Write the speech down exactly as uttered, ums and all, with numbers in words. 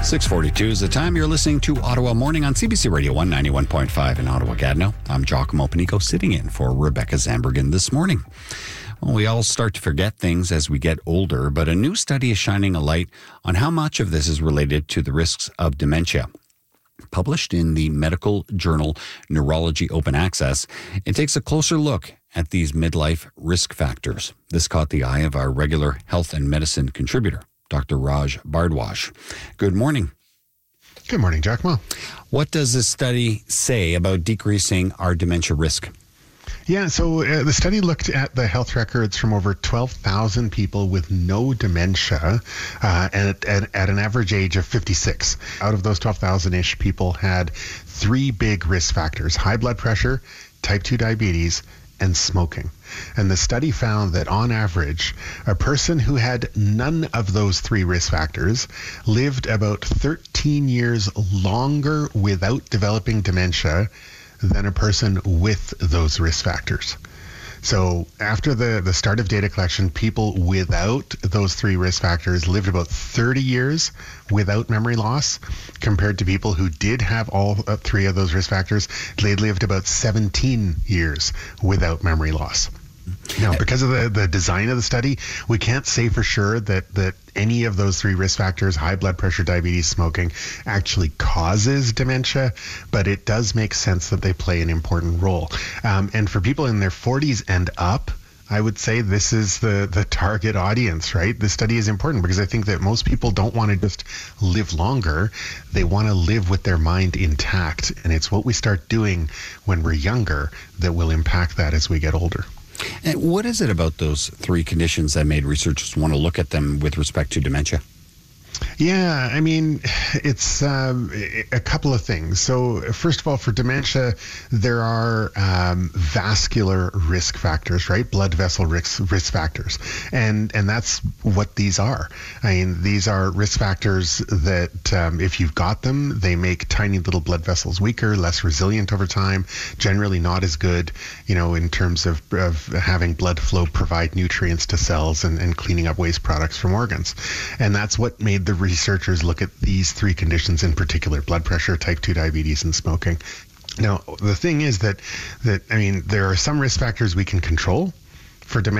six forty-two is the time. You're listening to Ottawa Morning on C B C Radio one ninety-one point five in Ottawa-Gatineau. I'm Giacomo Panico, sitting in for Rebecca Zambergen this morning. Well, we all start to forget things as we get older, but a new study is shining a light on how much of this is related to the risks of dementia. Published in the medical journal Neurology Open Access, it takes a closer look at these midlife risk factors. This caught the eye of our regular health and medicine contributor, Doctor Raj Bhardwaj. Good morning. Good morning, Giacomo. What does this study say about decreasing our dementia risk? Yeah, so uh, the study looked at the health records from over twelve thousand people with no dementia uh, and at, at an average age of fifty-six. Out of those twelve thousand-ish people had three big risk factors: high blood pressure, type two diabetes, and smoking. And the study found that on average, a person who had none of those three risk factors lived about thirteen years longer without developing dementia than a person with those risk factors. So after the, the start of data collection, people without those three risk factors lived about thirty years without memory loss, compared to people who did have all three of those risk factors. They lived about seventeen years without memory loss. Now, because of the, the design of the study, we can't say for sure that, that any of those three risk factors, high blood pressure, diabetes, smoking, actually causes dementia, but it does make sense that they play an important role. Um, and for people in their forties and up, I would say this is the, the target audience, right? This study is important because I think that most people don't want to just live longer. They want to live with their mind intact. And it's what we start doing when we're younger that will impact that as we get older. And what is it about those three conditions that made researchers want to look at them with respect to dementia? Yeah, I mean, it's um, a couple of things. So first of all, for dementia, there are um, vascular risk factors, right? Blood vessel risk, risk factors. And and that's what these are. I mean, these are risk factors that um, if you've got them, they make tiny little blood vessels weaker, less resilient over time, generally not as good, you know, in terms of, of having blood flow provide nutrients to cells and, and cleaning up waste products from organs. And that's what made the researchers look at these three conditions in particular: blood pressure, type two diabetes, and smoking. Now, the thing is that, that I mean, there are some risk factors we can control for dementia.